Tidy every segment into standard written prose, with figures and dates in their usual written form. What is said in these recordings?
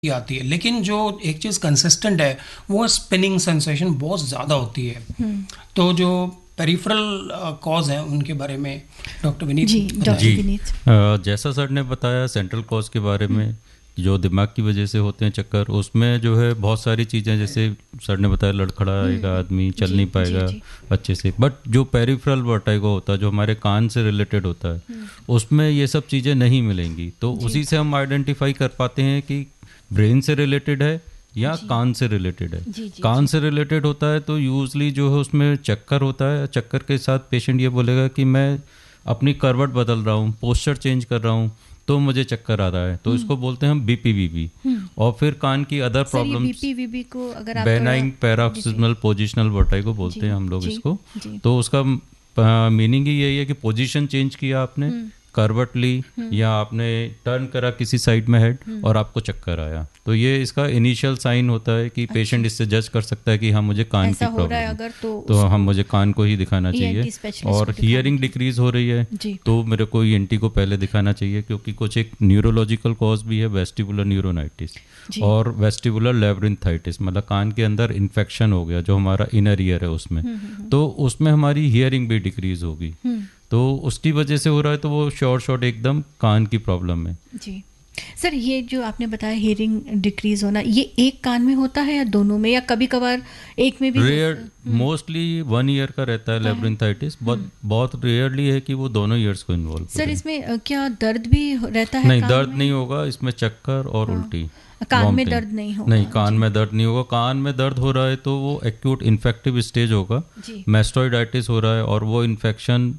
ही आती है, लेकिन जो एक चीज़ कंसिस्टेंट है वो स्पिनिंग सेंसेशन बहुत ज़्यादा होती है। तो जो पेरिफेरल कॉज है उनके बारे में डॉक्टर विनीत जी, बताएं। डॉक्टर विनीत। जैसा सर ने बताया सेंट्रल कॉज के बारे में, जो दिमाग की वजह से होते हैं चक्कर, उसमें जो है बहुत सारी चीज़ें, जैसे सर ने बताया लड़खड़ाएगा आदमी, चल जी, नहीं जी, पाएगा जी। अच्छे से। बट जो पेरिफेरल वर्टिगो होता है, जो हमारे कान से रिलेटेड होता है, उसमें ये सब चीज़ें नहीं मिलेंगी। तो उसी से हम आइडेंटिफाई कर पाते हैं कि ब्रेन से रिलेटेड है या कान से रिलेटेड है। जी, जी, कान से रिलेटेड होता है तो यूजली जो है उसमें चक्कर होता है। चक्कर के साथ पेशेंट ये बोलेगा कि मैं अपनी करवट बदल रहा हूँ, पोस्चर चेंज कर रहा हूँ, तो मुझे चक्कर आ रहा है। तो इसको बोलते हैं हम बीपीवीबी। और फिर कान की अदर सर, ये प्रॉब्लम्स, बीपीवीबी को अगर आप बेनाइन थोड़ा पैरोक्सिस्मल पोजिशनल वर्टिगो बोलते जी, हैं हम लोग जी, इसको। जी। तो उसका मीनिंग ही यही है कि पोजीशन चेंज किया आपने, करवट ली, या आपने टर्न करा किसी साइड में हेड और आपको चक्कर आया। तो ये इसका इनिशियल साइन होता है कि पेशेंट इससे जज कर सकता है कि हाँ मुझे कान की ऐसा हो रहा है प्रॉब्लम अगर तो तो हम मुझे कान को ही दिखाना चाहिए। ENT स्पेशलिस्ट और को दिखाना हियरिंग चाहिए। डिक्रीज हो रही है जी। तो मेरे को ENT को पहले दिखाना चाहिए, क्योंकि कुछ एक न्यूरोलॉजिकल कॉज भी है, वेस्टिबुलर न्यूरोनाइटिस जी। और वेस्टिबुलर लेब्रिंथाइटिस, मतलब कान के अंदर इन्फेक्शन हो गया जो हमारा इनर ईयर है उसमें। तो उसमें हमारी हियरिंग भी डिक्रीज होगी। तो उसकी वजह से हो रहा है, तो वो शॉर्ट एकदम कान की प्रॉब्लम है। जी सर, ये जो आपने बताया हियरिंग डिक्रीज होना, ये एक कान में होता है या दोनों में, या कभी कभार एक में भी रेयर, मोस्टली 1 ईयर का रहता है लेब्रिंथाइटिस। बहुत रेयरली है कि वो दोनों ईयर्स को इन्वॉल्व सर, इसमें क्या दर्द भी रहता है? नहीं, कान दर्द में? नहीं होगा इसमें, चक्कर और उल्टी। कान में vomiting। दर्द नहीं होगा? नहीं, कान में दर्द नहीं होगा। कान में दर्द हो रहा है तो वो एक्यूट इन्फेक्टिव स्टेज होगा, जी। मैस्टोइडाइटिस हो रहा है, और वो इन्फेक्शन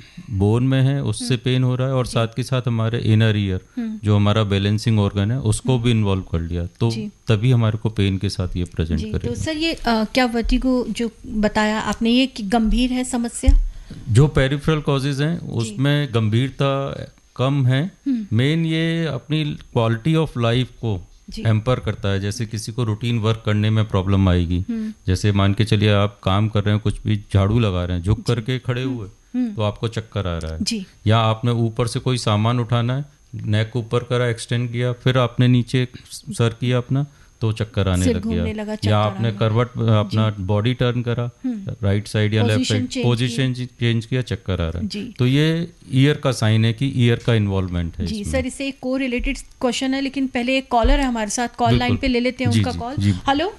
बोन में है, उससे पेन हो रहा है, और साथ के साथ हमारे इनर ईयर जो हमारा बैलेंसिंग ऑर्गन है उसको भी इन्वॉल्व कर लिया, तो जी। तभी हमारे को पेन के साथ ये प्रेजेंट जी। करेगा। तो सर, ये क्या वर्टिगो जो बताया आपने, ये कि गंभीर है समस्या? जो पेरिफेरल कॉजेज हैं उसमें गंभीरता कम है। मेन ये अपनी क्वालिटी ऑफ लाइफ को हैम्पर करता है। जैसे किसी को रूटीन वर्क करने में प्रॉब्लम आएगी, जैसे मान के चलिए आप काम कर रहे हैं, कुछ भी झाड़ू लगा रहे हैं, झुक करके खड़े हुए तो आपको चक्कर आ रहा है। जी। या आपने ऊपर से कोई सामान उठाना है, नेक ऊपर करा, एक्सटेंड किया, फिर आपने नीचे सर किया अपना, तो चक्कर आने सिर लग घूमने लगा, गया। चक्कर या आपने आना। करवट अपना बॉडी टर्न करा, राइट साइड या left Position side, change position change किया, चक्कर आ रहा जी। है। तो ये ईयर का साइन है कि ईयर का इन्वॉल्वमेंट है जी इसमें। सर, इससे एक को रिलेटेड क्वेश्चन है, लेकिन पहले एक कॉलर है हमारे साथ, कॉल लाइन पे ले लेते हैं जी, उनका जी, कॉल। जी। हेलो,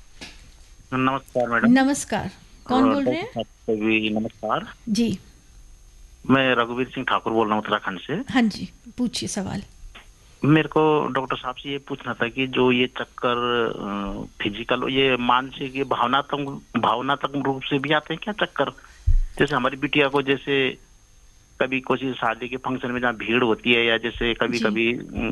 नमस्कार मैडम। नमस्कार, कौन बोल रहे हैं? नमस्कार, जी। मैं रघुवीर सिंह ठाकुर बोल रहा हूँ उत्तराखंड से। हाँ जी, पूछिए सवाल। मेरे को डॉक्टर साहब से ये पूछना था कि जो ये चक्कर फिजिकल, ये मानसिक, ये भावनात्मक रूप से भी आते हैं क्या चक्कर? जैसे हमारी बिटिया को, जैसे कभी किसी शादी के फंक्शन में जहाँ भीड़ होती है, या जैसे कभी कभी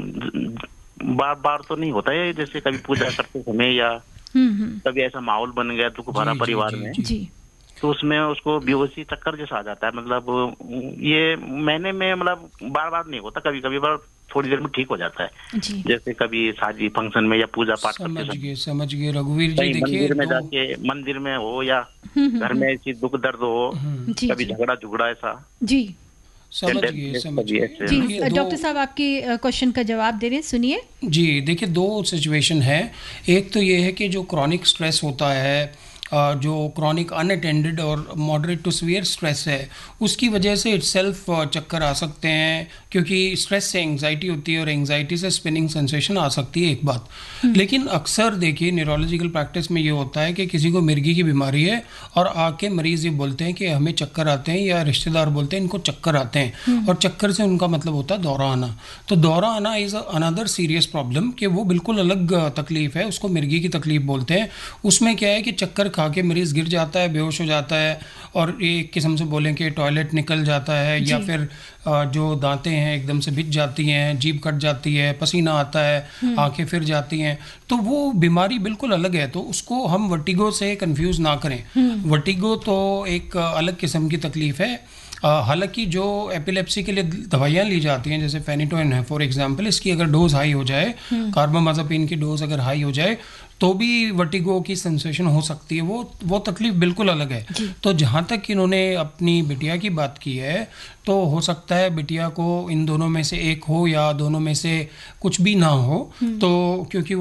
बार बार तो नहीं होता है, जैसे कभी पूजा करते समय, या कभी ऐसा माहौल बन गया दुख भरा परिवार में, जी। तो उसमें उसको बेहोशी चक्कर जैसा आ जाता है। मतलब ये महीने में, मतलब बार बार नहीं होता, कभी कभी बार थोड़ी देर में ठीक हो जाता है। जी। जैसे कभी शादी फंक्शन में या पूजा पाठ समझ गए रघुवीर जी। कहीं देखिए, मंदिर में जाके, मंदिर में हो या घर में ऐसी दुख दर्द हो, जी, कभी जी। झगड़ा ऐसा। जी समझ गए। जी। देखिए, डॉक्टर साहब आपकी क्वेश्चन का जवाब दे रहे हैं, सुनिए। जी, देखिए, दो सिचुएशन है। एक तो ये है कि जो क्रॉनिक स्ट्रेस होता है, जो क्रॉनिक अनअटेंडेड और मॉडरेट टू सीवियर स्ट्रेस है, उसकी वजह से इटसेल्फ चक्कर आ सकते हैं, क्योंकि स्ट्रेस से एंग्जाइटी होती है और एंग्जाइटी से स्पिनिंग सेंसेशन आ सकती है, एक बात। लेकिन अक्सर देखिए न्यूरोलॉजिकल प्रैक्टिस में ये होता है कि किसी को मिर्गी की बीमारी है और आके मरीज़ ये बोलते हैं कि हमें चक्कर आते हैं, या रिश्तेदार बोलते हैं इनको चक्कर आते हैं, और चक्कर से उनका मतलब होता है दौरा आना। तो दौरा आना इज़ अनदर सीरियस प्रॉब्लम, कि वो बिल्कुल अलग तकलीफ है, उसको मिर्गी की तकलीफ बोलते हैं। उसमें क्या है कि चक्कर खा के मरीज़ गिर जाता है, बेहोश हो जाता है, और एक किस्म से बोलें कि टॉयलेट निकल जाता है, या फिर जो दांतें हैं एकदम से भिज जाती हैं, जीभ कट जाती है, पसीना आता है, आंखें फिर जाती हैं। तो वो बीमारी बिल्कुल अलग है, तो उसको हम वर्टिगो से कंफ्यूज ना करें। वर्टिगो तो एक अलग किस्म की तकलीफ है। हालांकि जो एपिलेप्सी के लिए दवाइयाँ ली जाती हैं, जैसे फेनिटोइन है फॉर एग्जांपल, इसकी अगर डोज हाई हो जाए, कार्बामाज़ेपिन की डोज अगर हाई हो जाए, तो भी वर्टिगो की सेंसेशन हो सकती है। वो तकलीफ बिल्कुल अलग है। तो जहाँ तक इन्होंने अपनी बिटिया की बात की है, तो हो सकता है बिटिया को इन दोनों में से एक हो, या दोनों में से कुछ भी ना हो। तो क्योंकि